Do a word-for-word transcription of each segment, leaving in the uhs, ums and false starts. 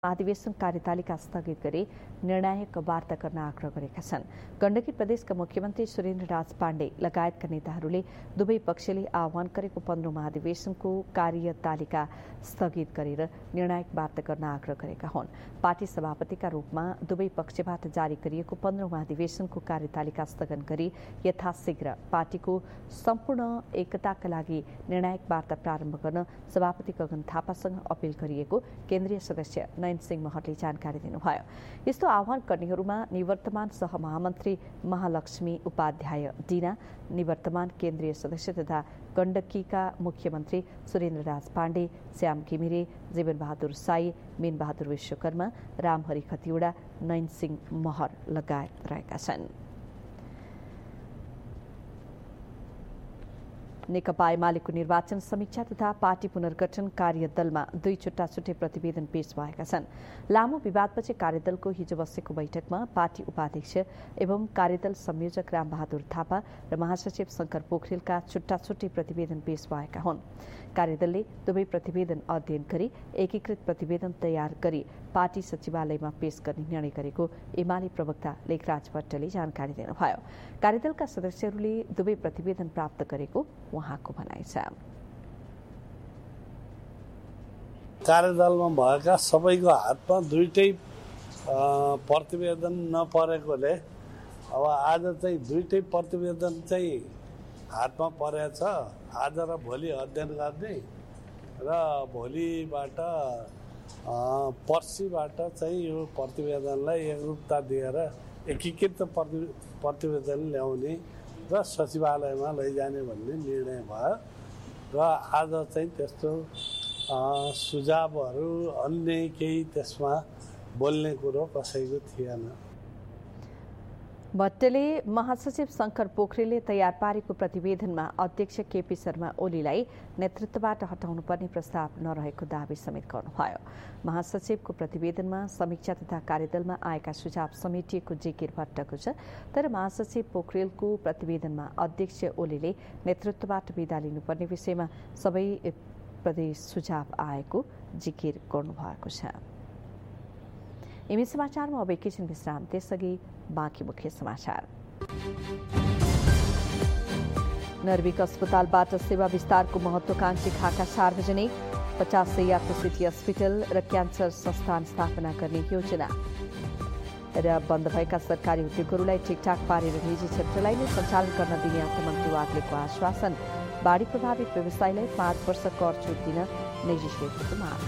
अधिवेशन कार्यतालिका स्थगित गरी निर्णायक वार्ता गर्न आग्रह गरेका छन्। गण्डकी प्रदेशका मुख्यमन्त्री सुरेन्द्र राज पाण्डे लगायतका नेताहरूले दुवै पक्षले आह्वान गरेको पन्ध्रौं महाधिवेशनको कार्यतालिका स्थगित गरेर निर्णायक वार्ता गर्न आग्रह गरेका हुन्। पार्टी सभापतिका रूपमा दुवै पक्षबाट जारी गरिएको पन्ध्रौं महाधिवेशनको कार्यतालिका स्थगन गरी यथाशीघ्र पार्टीको सम्पूर्ण एकताका लागि निर्णायक वार्ता प्रारम्भ गर्न सभापति गगन थापासँग अपील गरिएको केन्द्रीय सदस्य नयन सिंह महरले जानकारी दिनुभयो। यस्तो आह्वान गर्नेहरूमा निवर्तमान सहमहामन्त्री महालक्ष्मी उपाध्याय डिना, निवर्तमान केन्द्रीय सदस्य तथा गण्डकीका मुख्यमन्त्री सुरेन्द्र राज पाण्डे, श्याम घिमिरे, जीवन बहादुर साई, मीन बहादुर विश्वकर्मा, रामहरि खतिवडा, नयन सिंह महर लगायत रहेका छन्। नेकपा एमालेको निर्वाचन समीक्षा तथा पार्टी पुनर्गठन कार्यदलमा दुई छुट्टा छुट्टै प्रतिवेदन पेश भएका छन्। लामो विवादपछि कार्यदलको हिजो बसेको बैठकमा पार्टी उपाध्यक्ष एवं कार्यदल संयोजक रामबहादुर थापा र महासचिव शंकर पोखरेलका छुट्टा छुट्टै प्रतिवेदन पेश भएका हुन्। कार्यदलले दुवै प्रतिवेदन अध्ययन गरी एकीकृत प्रतिवेदन तयार गरी पार्टी सचिवालयमा पेश गर्ने निर्णय गरेको एमाले प्रवक्ता लेखराज भट्टले जानकारी दिनुभयो। कार्यदलका सदस्यहरूले दुवै प्रतिवेदन प्राप्त गरेको उहाँको भनाइ छ। कार्यदलमा भएका सबैको हातमा दुईटै प्रतिवेदन नपरेकोले अब आज चाहिँ दुईटै प्रतिवेदन चाहिँ हातमा परेछ। आज र भोलि अध्ययन गर्ने र भोलिबाट पर्सिबाट चाहिँ यो प्रतिवेदनलाई एकरूपता दिएर एकीकृत प्रतिवेदन ल्याउने र सचिवालयमा लैजाने भन्ने निर्णय भयो र आज चाहिँ त्यस्तो सुझावहरू अन्य केही त्यसमा बोल्ने कुरो कसैको थिएन। भट्टले महासचिव शंकर पोखरेलले तयार पारेको प्रतिवेदनमा अध्यक्ष केपी शर्मा ओलीलाई नेतृत्वबाट हटाउनुपर्ने प्रस्ताव नरहेको दावी समेत गर्नुभयो। महासचिवको प्रतिवेदनमा समीक्षा तथा कार्यदलमा आएका सुझाव समेटिएको जिकिर भट्टको छ, तर महासचिव पोखरेलको प्रतिवेदनमा अध्यक्ष ओलीले नेतृत्वबाट विदा लिनुपर्ने विषयमा सबै प्रदेश सुझाव आएको जिकिर गर्नुभएको छ। एमी समाचारमा अब एकैछिन विश्राम, त्यसअघि बाँकी मुख्य समाचार। नर्विक अस्पतालबाट सेवा विस्तारको महत्वाकांक्षी खाका सार्वजनिक, पचास सयको सिटी अस्पताल र क्यान्सर संस्थान स्थापना गर्ने योजना र बन्द भएका सरकारी उद्योगहरूलाई ठिकठाक पारेर निजी क्षेत्रलाई नै सञ्चालन गर्न दिने अर्थमन्त्री वाग्लेको आश्वासन। बाढी प्रभावित व्यवसायलाई पाँच वर्ष कर छुट दिन निजी क्षेत्रको माग।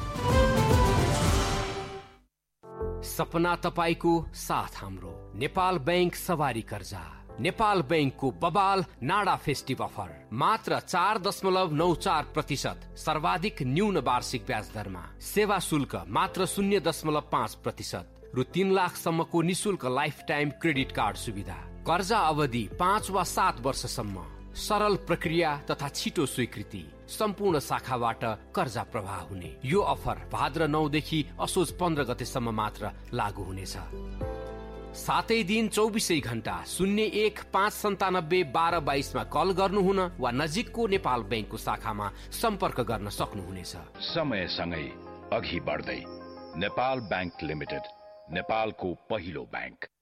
सपना तपाईको साथ हाम्रो नेपाल बैंक सवारी कर्जा। नेपाल बैंकको बबाल नाडा फेस्टिभ अफर मात्र चार दशमलव नौ चार प्रतिशत सर्वाधिक न्यून वार्षिक ब्याज दरमा, सेवा शुल्क मात्र शून्य दशमलव पाँच प्रतिशत रु तीन लाखसम्मको निशुल्क लाइफ टाइम क्रेडिट कार्ड सुविधा, कर्जा अवधि पाँच वा सात वर्षसम्म, सरल प्रक्रिया तथा छिटो स्वीकृति, सम्पूर्ण शाखाबाट कर्जा प्रवाह हुने। यो अफर भाद्र नौदेखि असोज पन्ध्र गतेसम्म मात्र लागू हुनेछ। सातै दिन चौबिसै घण्टा शून्य एक पाँच सन्तानब्बे बाह्र बाइसमा कल गर्नुहुन वा नजिकको नेपाल बैंकको शाखामा सम्पर्क गर्न सक्नुहुनेछ। समयसँगै अघि बढ्दै नेपाल बैंक लिमिटेड, नेपालको पहिलो बैंक।